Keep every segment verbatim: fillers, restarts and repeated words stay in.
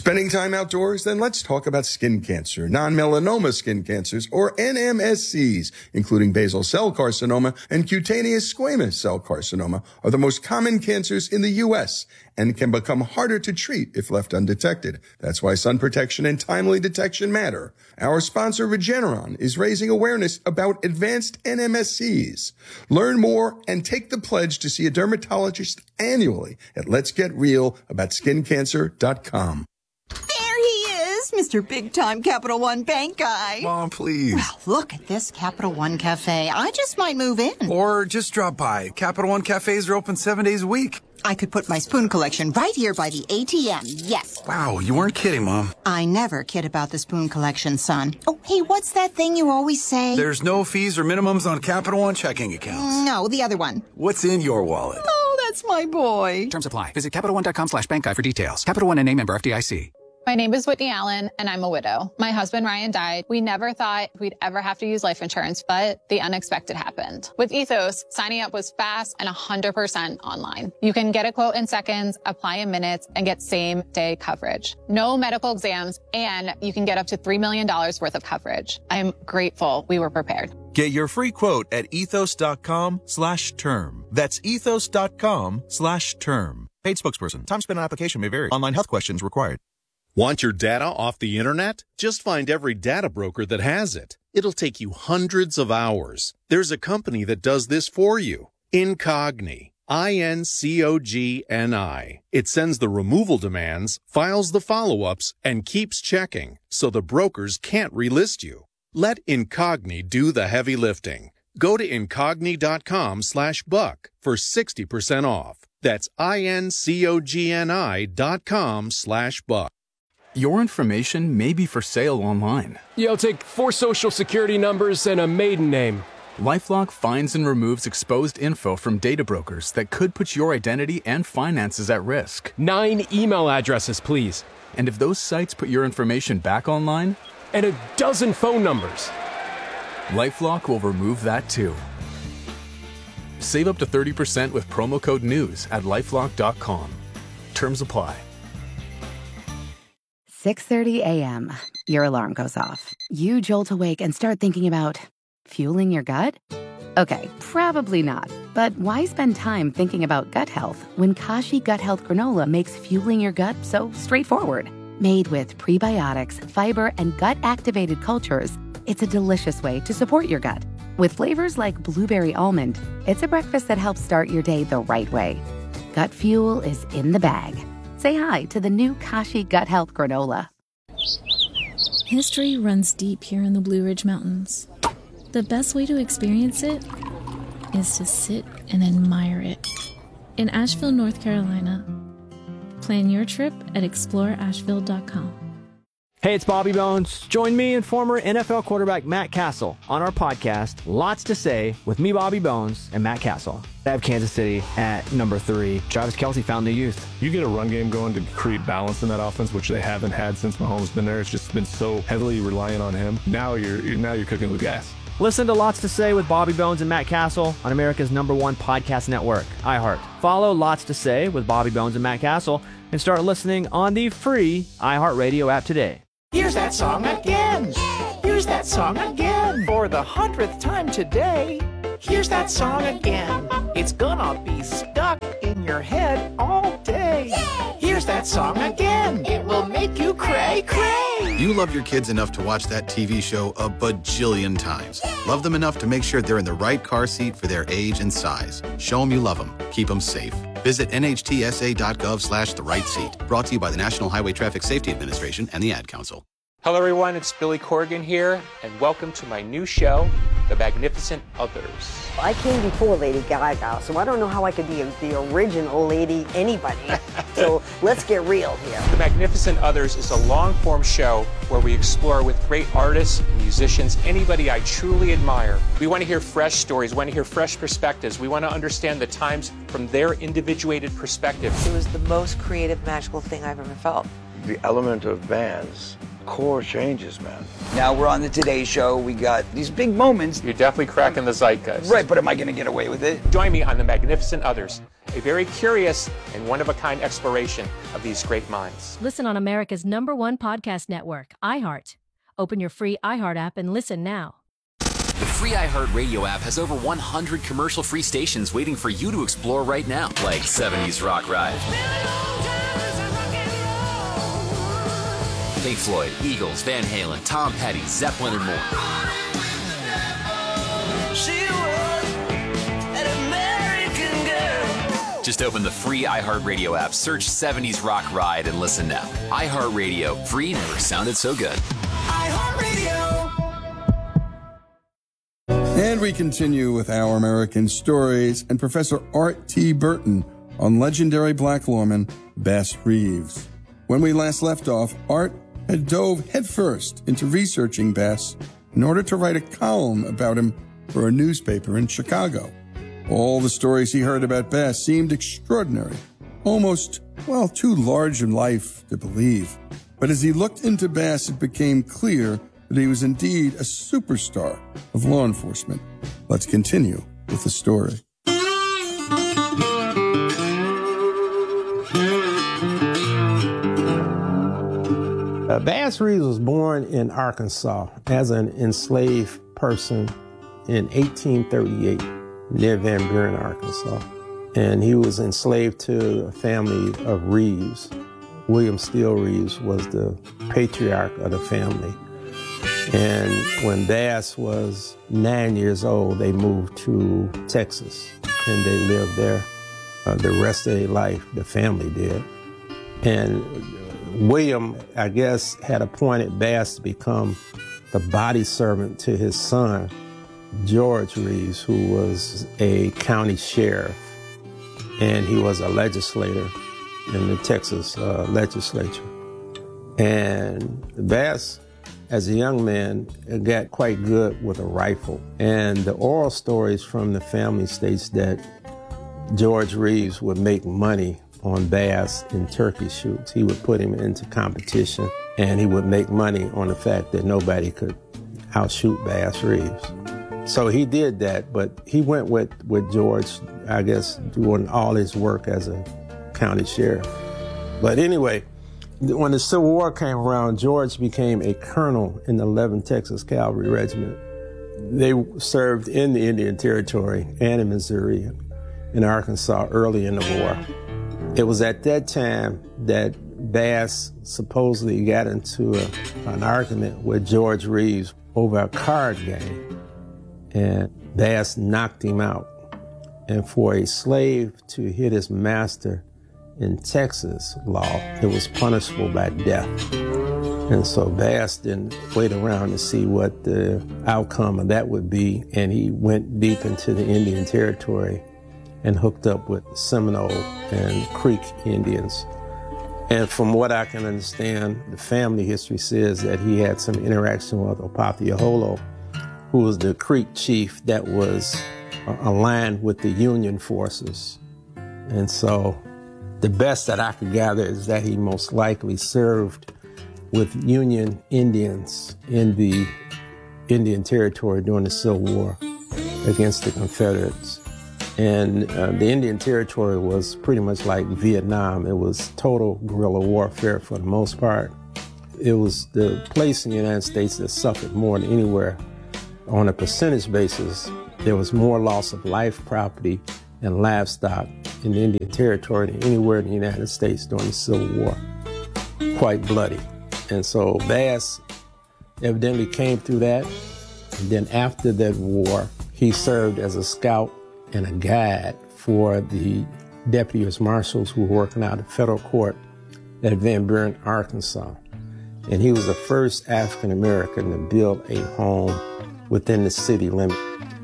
Spending time outdoors? Then let's talk about skin cancer. Non-melanoma skin cancers, or N M S Cs, including basal cell carcinoma and cutaneous squamous cell carcinoma, are the most common cancers in the U S and can become harder to treat if left undetected. That's why sun protection and timely detection matter. Our sponsor, Regeneron, is raising awareness about advanced N M S Cs. Learn more and take the pledge to see a dermatologist annually at lets get real about skin cancer dot com. Mister Big Time Capital One Bank guy. Mom, please. Well, look at this Capital One Cafe. I just might move in. Or just drop by. Capital One cafes are open seven days a week. I could put my spoon collection right here by the A T M. Yes. Wow, you weren't kidding, Mom. I never kid about the spoon collection, son. Oh, hey, what's that thing you always say? There's no fees or minimums on Capital One checking accounts. No, the other one. What's in your wallet? Oh, that's my boy. Terms apply. Visit CapitalOne.com slash bank guide for details. Capital One and name member F D I C. My name is Whitney Allen, and I'm a widow. My husband, Ryan, died. We never thought we'd ever have to use life insurance, but the unexpected happened. With Ethos, signing up was fast and one hundred percent online. You can get a quote in seconds, apply in minutes, and get same-day coverage. No medical exams, and you can get up to three million dollars worth of coverage. I'm grateful we were prepared. Get your free quote at ethos.com slash term. That's ethos.com slash term. Paid spokesperson. Time spent on application may vary. Online health questions required. Want your data off the internet? Just find every data broker that has it. It'll take you hundreds of hours. There's a company that does this for you. Incogni. I N C O G N I. It sends the removal demands, files the follow-ups, and keeps checking, so the brokers can't relist you. Let Incogni do the heavy lifting. Go to incogni.com slash buck for sixty percent off. That's I-N-C-O-G-N-I dot com slash buck. Your information may be for sale online. Yeah, I'll take four social security numbers and a maiden name. LifeLock finds and removes exposed info from data brokers that could put your identity and finances at risk. Nine email addresses, please. And if those sites put your information back online? And a dozen phone numbers. LifeLock will remove that too. Save up to thirty percent with promo code NEWS at lifelock dot com. Terms apply. six thirty a.m. Your alarm goes off. You jolt awake and start thinking about fueling your gut? Okay, probably not. But why spend time thinking about gut health when Kashi Gut Health Granola makes fueling your gut so straightforward? Made with prebiotics, fiber, and gut-activated cultures, it's a delicious way to support your gut. With flavors like blueberry almond, it's a breakfast that helps start your day the right way. Gut fuel is in the bag. Say hi to the new Kashi Gut Health Granola. History runs deep here in the Blue Ridge Mountains. The best way to experience it is to sit and admire it. In Asheville, North Carolina. Plan your trip at explore asheville dot com. Hey, it's Bobby Bones. Join me and former N F L quarterback Matt Castle on our podcast, Lots to Say, with me, Bobby Bones, and Matt Castle. I have Kansas City at number three. Travis Kelce found the youth. You get a run game going to create balance in that offense, which they haven't had since Mahomes been there. It's just been so heavily reliant on him. Now you're now you're cooking with gas. Listen to Lots to Say with Bobby Bones and Matt Castle on America's number one podcast network, iHeart. Follow Lots to Say with Bobby Bones and Matt Castle and start listening on the free iHeartRadio app today. Here's that song again. Here's that song again. For the hundredth time today. Here's that song again. It's gonna be stuck in your head all day. Here's that song again. It will make you cray cray. You love your kids enough to watch that T V show a bajillion times. Love them enough to make sure they're in the right car seat for their age and size. Show them you love them. Keep them safe. Visit N H T S A dot gov slash the right seat. Brought to you by the National Highway Traffic Safety Administration and the Ad Council. Hello everyone, it's Billy Corgan here, and welcome to my new show, The Magnificent Others. I came before Lady Gaga, so I don't know how I could be a, the original Lady anybody. So let's get real here. The Magnificent Others is a long-form show where we explore with great artists, musicians, anybody I truly admire. We want to hear fresh stories, we want to hear fresh perspectives. We want to understand the times from their individuated perspective. It was the most creative, magical thing I've ever felt. The element of bands core changes, man. Now we're on the Today Show. We got these big moments. You're definitely cracking the zeitgeist. Right, but am I going to get away with it? Join me on The Magnificent Others, a very curious and one-of-a-kind exploration of these great minds. Listen on America's number one podcast network, iHeart. Open your free iHeart app and listen now. The free iHeartRadio app has over one hundred commercial-free stations waiting for you to explore right now, like seventies Rock Ride, Pink Floyd, Eagles, Van Halen, Tom Petty, Zeppelin, and more. Just open the free iHeartRadio app, search seventies Rock Ride, and listen now. iHeartRadio, free never sounded so good. And we continue with Our American Stories and Professor Art T. Burton on legendary black lawman Bass Reeves. When we last left off, Art had dove headfirst into researching Bass in order to write a column about him for a newspaper in Chicago. All the stories he heard about Bass seemed extraordinary, almost, well, too large in life to believe. But as he looked into Bass, it became clear that he was indeed a superstar of law enforcement. Let's continue with the story. Uh, Bass Reeves was born in Arkansas as an enslaved person in eighteen thirty-eight near Van Buren, Arkansas. And he was enslaved to a family of Reeves. William Steele Reeves was the patriarch of the family. And when Bass was nine years old, they moved to Texas, and they lived there uh, the rest of their life, the family did. And William, I guess, had appointed Bass to become the body servant to his son, George Reeves, who was a county sheriff, and he was a legislator in the Texas uh, legislature. And Bass, as a young man, got quite good with a rifle. And the oral stories from the family states that George Reeves would make money on Bass in turkey shoots. He would put him into competition, and he would make money on the fact that nobody could outshoot Bass Reeves. So he did that, but he went with, with George, I guess, doing all his work as a county sheriff. But anyway, when the Civil War came around, George became a colonel in the eleventh Texas Cavalry Regiment. They served in the Indian Territory and in Missouri and Arkansas early in the war. It was at that time that Bass supposedly got into a, an argument with George Reeves over a card game, and Bass knocked him out. And for a slave to hit his master in Texas law, it was punishable by death. And so Bass didn't wait around to see what the outcome of that would be, and he went deep into the Indian Territory and hooked up with Seminole and Creek Indians. And from what I can understand, the family history says that he had some interaction with Opathiaholo, who was the Creek chief that was uh, aligned with the Union forces. And so the best that I could gather is that he most likely served with Union Indians in the Indian Territory during the Civil War against the Confederates. And uh, the Indian Territory was pretty much like Vietnam. It was total guerrilla warfare for the most part. It was the place in the United States that suffered more than anywhere. On a percentage basis, there was more loss of life, property, and livestock in the Indian Territory than anywhere in the United States during the Civil War. Quite bloody. And so Bass evidently came through that. And then after that war, he served as a scout and a guide for the deputy U S marshals who were working out of federal court at Van Buren, Arkansas. And he was the first African American to build a home within the city limit.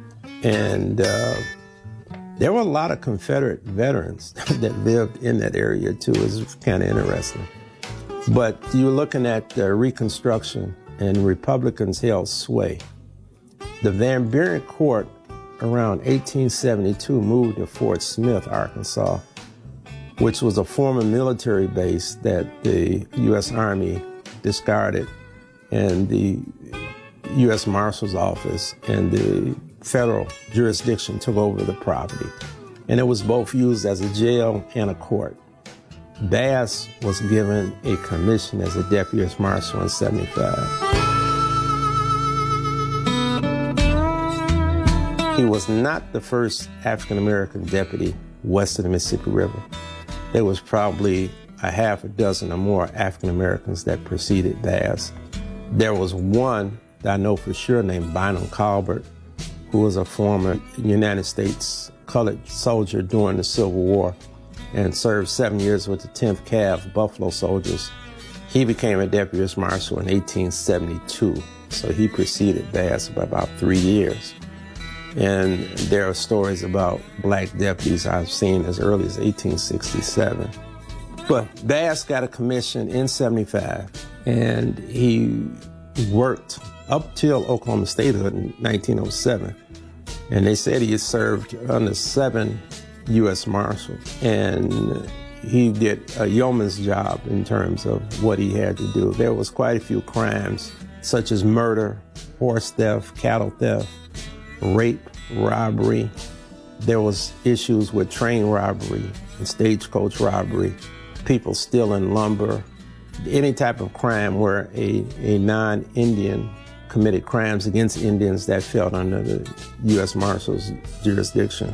And uh, there were a lot of Confederate veterans that lived in that area too. It was kind of interesting. But you're looking at the Reconstruction, and Republicans held sway. The Van Buren Court around eighteen seventy-two moved to Fort Smith, Arkansas, which was a former military base that the U S Army discarded and the U S Marshal's Office and the federal jurisdiction took over the property. And it was both used as a jail and a court. Bass was given a commission as a deputy U S Marshal in seventy-five. He was not the first African-American deputy west of the Mississippi River. There was probably a half a dozen or more African-Americans that preceded Bass. There was one that I know for sure named Bynum Colbert, who was a former United States colored soldier during the Civil War and served seven years with the tenth Cav Buffalo Soldiers. He became a deputy U S Marshal in eighteen seventy-two, so he preceded Bass by about three years. And there are stories about black deputies I've seen as early as eighteen sixty-seven. But Bass got a commission in seventy-five, and he worked up till Oklahoma statehood in nineteen oh seven. And they said he had served under seven U S Marshals, and he did a yeoman's job in terms of what he had to do. There was quite a few crimes, such as murder, horse theft, cattle theft, rape, robbery. There was issues with train robbery and stagecoach robbery, people stealing lumber, any type of crime where a, a non-Indian committed crimes against Indians that fell under the U S Marshal's jurisdiction.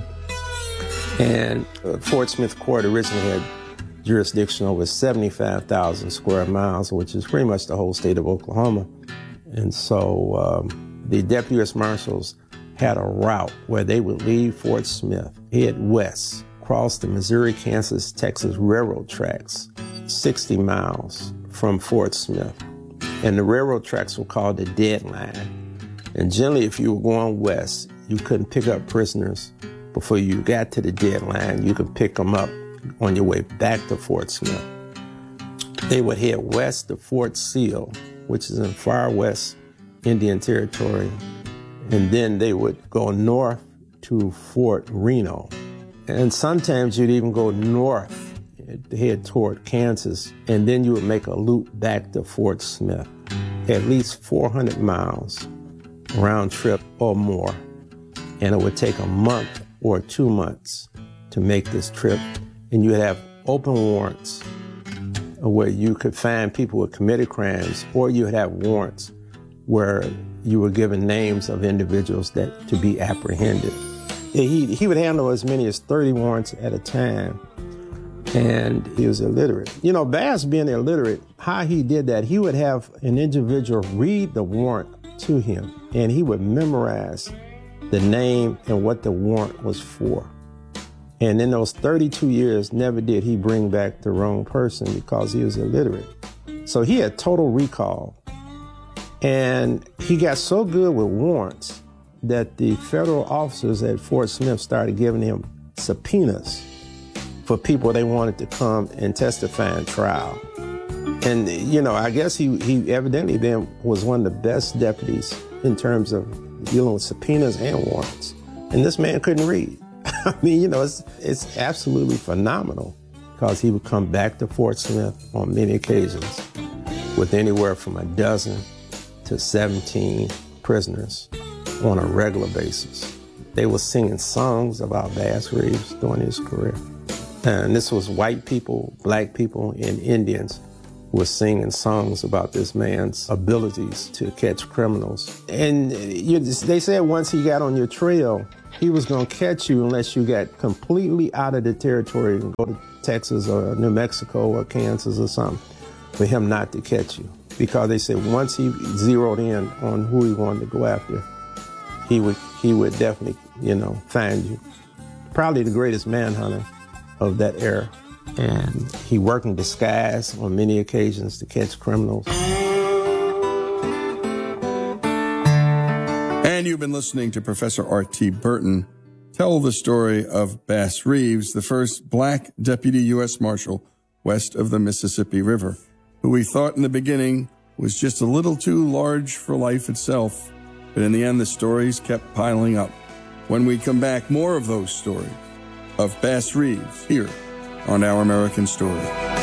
And uh, Fort Smith Court originally had jurisdiction over seventy-five thousand square miles, which is pretty much the whole state of Oklahoma. And so um, the deputy U S Marshals had a route where they would leave Fort Smith, head west, cross the Missouri, Kansas, Texas railroad tracks, sixty miles from Fort Smith. And the railroad tracks were called the dead line. And generally, if you were going west, you couldn't pick up prisoners before you got to the dead line. You could pick them up on your way back to Fort Smith. They would head west to Fort Sill, which is in far west Indian Territory. And then they would go north to Fort Reno. And sometimes you'd even go north to head toward Kansas, and then you would make a loop back to Fort Smith. At least four hundred miles round trip or more. And it would take a month or two months to make this trip. And you would have open warrants where you could find people who committed crimes, or you would have warrants where you were given names of individuals that to be apprehended. He, he would handle as many as thirty warrants at a time, and he was illiterate. You know, Bass being illiterate, how he did that, he would have an individual read the warrant to him, and he would memorize the name and what the warrant was for. And in those thirty-two years, never did he bring back the wrong person because he was illiterate. So he had total recall. And he got so good with warrants that the federal officers at Fort Smith started giving him subpoenas for people they wanted to come and testify in trial. And, you know, I guess he, he evidently then was one of the best deputies in terms of dealing with subpoenas and warrants. And this man couldn't read. I mean, you know, it's, it's absolutely phenomenal because he would come back to Fort Smith on many occasions with anywhere from a dozen to seventeen prisoners on a regular basis. They were singing songs about Bass Reeves during his career. And this was white people, black people, and Indians were singing songs about this man's abilities to catch criminals. And you, they said once he got on your trail, he was going to catch you unless you got completely out of the territory and go to Texas or New Mexico or Kansas or something for him not to catch you. Because they said once he zeroed in on who he wanted to go after, he would he would definitely, you know, find you. Probably the greatest manhunter of that era. And he worked in disguise on many occasions to catch criminals. And you've been listening to Professor R T Burton tell the story of Bass Reeves, the first black deputy U S Marshal west of the Mississippi River, who we thought in the beginning was just a little too large for life itself. But in the end, the stories kept piling up. When we come back, more of those stories of Bass Reeves here on Our American Story.